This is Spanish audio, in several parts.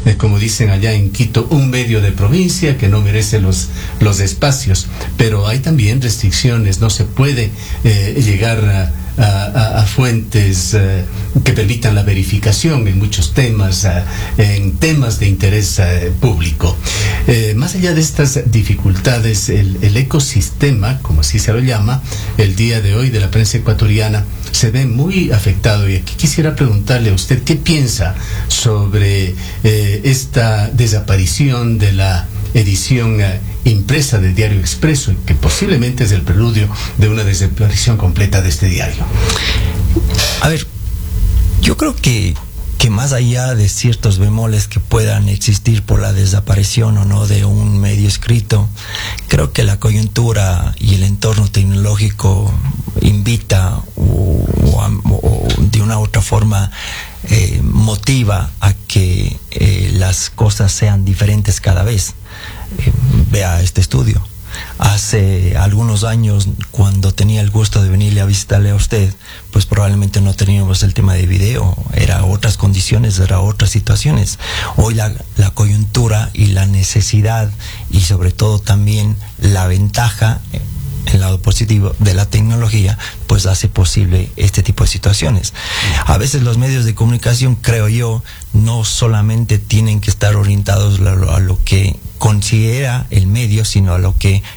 como dicen allá en Quito, un medio de provincia que no merece los espacios. Pero hay también restricciones, no se puede llegar a fuentes que permitan la verificación en muchos temas, en temas de interés público. Más allá de estas dificultades, el ecosistema, como así se lo llama, el día de hoy de la prensa ecuatoriana, se ve muy afectado. Y aquí quisiera preguntarle a usted qué piensa sobre esta desaparición de la edición impresa del Diario Expreso, que posiblemente es el preludio de una desaparición completa de este diario. A ver, yo creo que más allá de ciertos bemoles que puedan existir por la desaparición o no de un medio escrito, creo que la coyuntura y el entorno tecnológico invita o de una u otra forma motiva a que las cosas sean diferentes cada vez. Vea este estudio. Hace algunos años, cuando tenía el gusto de venirle a visitarle a usted, pues probablemente no teníamos el tema de video, era otras condiciones, era otras situaciones. Hoy la coyuntura y la necesidad, y sobre todo también la ventaja, el lado positivo de la tecnología, pues hace posible este tipo de situaciones. A veces los medios de comunicación, creo yo, no solamente tienen que estar orientados a lo que considera el medio, sino a lo que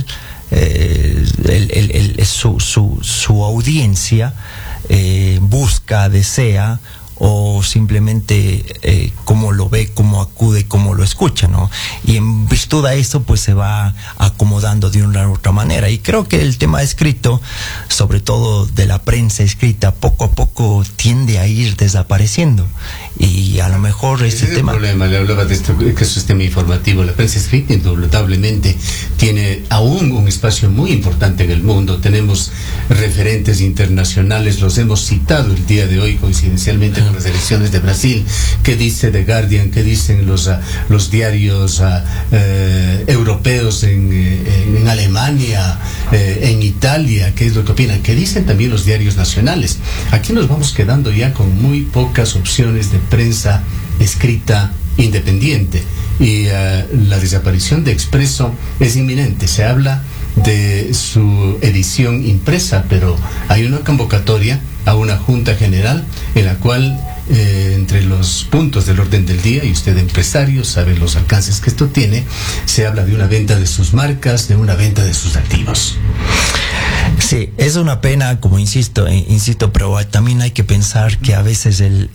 su audiencia busca, desea, o simplemente cómo lo ve, cómo acude, cómo lo escucha, ¿no? Y en virtud a eso, pues se va acomodando de una u otra manera. Y creo que el tema escrito, sobre todo de la prensa escrita, poco a poco tiende a ir desapareciendo. Y a lo mejor ese tema... el problema, le hablaba de esto, que es un sistema informativo. La prensa escrita indudablemente tiene aún un espacio muy importante en el mundo. Tenemos referentes internacionales, los hemos citado el día de hoy coincidencialmente con las elecciones de Brasil. ¿Qué dice The Guardian? ¿Qué dicen los diarios europeos en Alemania, en Italia? ¿Qué es lo que opinan? ¿Qué dicen también los diarios nacionales? Aquí nos vamos quedando ya con muy pocas opciones de prensa escrita independiente, y la desaparición de Expreso es inminente. Se habla de su edición impresa, pero hay una convocatoria a una junta general en la cual entre los puntos del orden del día, y usted empresario sabe los alcances que esto tiene, se habla de una venta de sus marcas, de una venta de sus activos. Sí, es una pena, como insisto, pero también hay que pensar que a veces el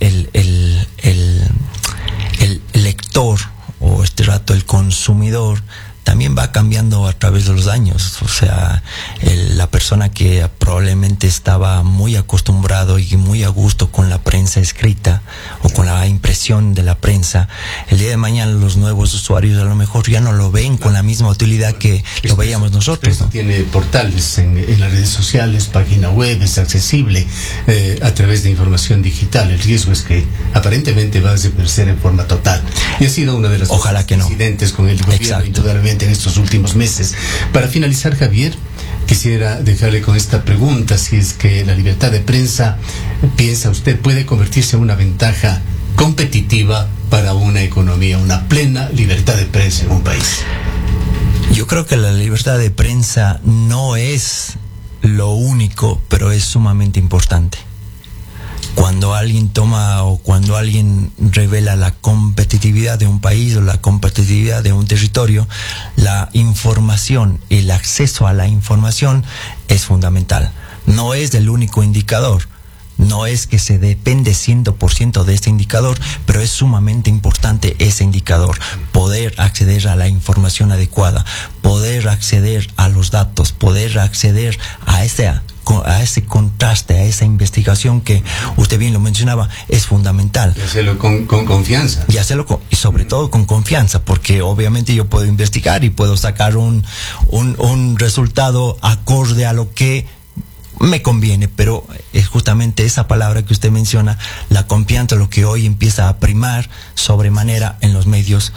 lector, o este rato el consumidor, también va cambiando a través de los años. O sea, la persona que probablemente estaba muy acostumbrado y muy a gusto con la prensa escrita o con la impresión de la prensa, el día de mañana los nuevos usuarios a lo mejor ya no lo ven con la misma utilidad que lo veíamos nosotros, ¿no? Tiene portales en las redes sociales, página web, es accesible a través de información digital. El riesgo es que aparentemente va a desaparecer en forma total. Y ha sido una de las incidentes con el gobierno, indudablemente, en estos últimos meses. Para finalizar, Javier, quisiera dejarle con esta pregunta: si es que la libertad de prensa, piensa usted, puede convertirse en una ventaja competitiva para una economía, una plena libertad de prensa en un país. Yo creo que la libertad de prensa no es lo único, pero es sumamente importante. Cuando alguien toma o cuando alguien revela la competitividad de un país o la competitividad de un territorio, la información, el acceso a la información es fundamental. No es el único indicador. No es que se depende 100% de este indicador, pero es sumamente importante ese indicador. Poder acceder a la información adecuada, poder acceder a los datos, poder acceder a ese contraste, a esa investigación que usted bien lo mencionaba, es fundamental. Y hacerlo con confianza. Y hacerlo y sobre todo con confianza, porque obviamente yo puedo investigar y puedo sacar un resultado acorde a lo que me conviene, pero es justamente esa palabra que usted menciona, la confianza, lo que hoy empieza a primar sobremanera en los medios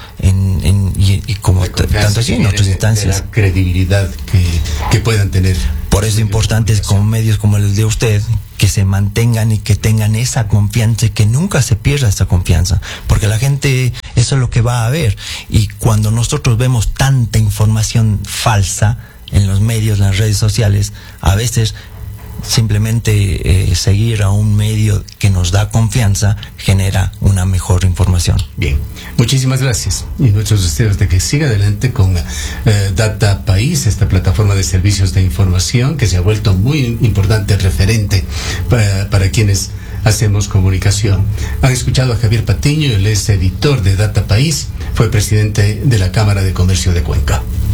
y como tanto así en otras instancias. La credibilidad que puedan tener. Por eso es importante con medios como el de usted, que se mantengan y que tengan esa confianza y que nunca se pierda esa confianza, porque la gente es eso es lo que va a haber. Y cuando nosotros vemos tanta información falsa en los medios, en las redes sociales, a veces simplemente seguir a un medio que nos da confianza genera una mejor información. Bien, muchísimas gracias. Y nuestros deseos de que siga adelante con Data País, esta plataforma de servicios de información que se ha vuelto muy importante referente para quienes hacemos comunicación. Han escuchado a Javier Patiño, él es editor de Data País, fue presidente de la Cámara de Comercio de Cuenca.